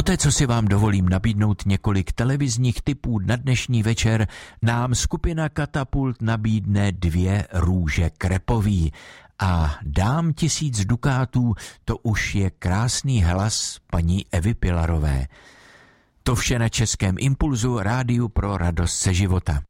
Poté, co si vám dovolím nabídnout několik televizních tipů na dnešní večer, nám skupina Katapult nabídne 2 růže krepový. A dám 1000 dukátů, to už je krásný hlas paní Evy Pilarové. To vše na Českém impulzu, rádiu pro radost ze života.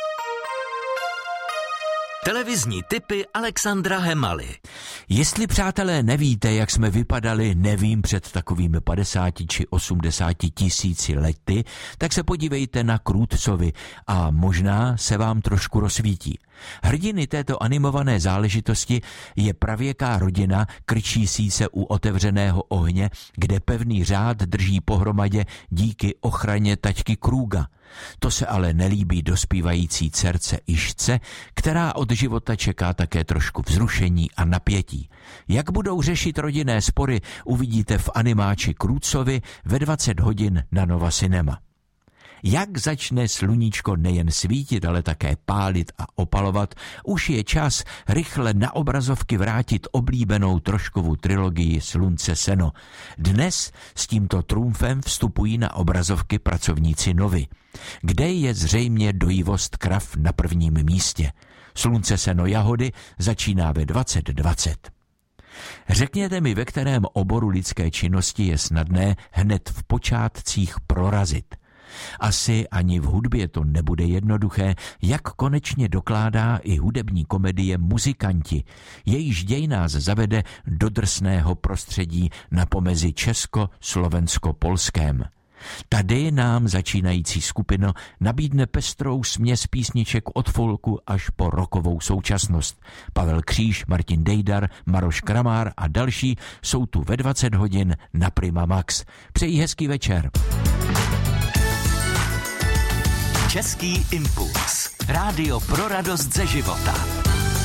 Televizní tipy Alexandra Hemaly. Jestli, přátelé, nevíte, jak jsme vypadali, nevím, před takovými 50 či 80 tisíci lety, tak se podívejte na Krůtcovi a možná se vám trošku rozsvítí. Hrdiny této animované záležitosti je pravěká rodina krčící se u otevřeného ohně, kde pevný řád drží pohromadě díky ochraně taťky Krůga. To se ale nelíbí dospívající dcerce Išce, která od života čeká také trošku vzrušení a napětí. Jak budou řešit rodinné spory, uvidíte v animáči Krůtcovi ve 20 hodin na Nova Cinema. Jak začne sluníčko nejen svítit, ale také pálit a opalovat, už je čas rychle na obrazovky vrátit oblíbenou Troškovu trilogii Slunce seno. Dnes s tímto trumfem vstupují na obrazovky pracovníci Novy, kde je zřejmě dojivost krav na prvním místě. Slunce seno jahody začíná ve 20:20. Řekněte mi, ve kterém oboru lidské činnosti je snadné hned v počátcích prorazit. Asi ani v hudbě to nebude jednoduché, jak konečně dokládá i hudební komedie Muzikanti. Jejíž děj nás zavede do drsného prostředí na pomezi česko-slovensko-polském. Tady nám začínající skupina nabídne pestrou směs písniček od folku až po rockovou současnost. Pavel Kříž, Martin Dejdar, Maroš Kramár a další jsou tu ve 20 hodin na Prima Max. Přeji hezký večer. Český impuls. Rádio pro radost ze života.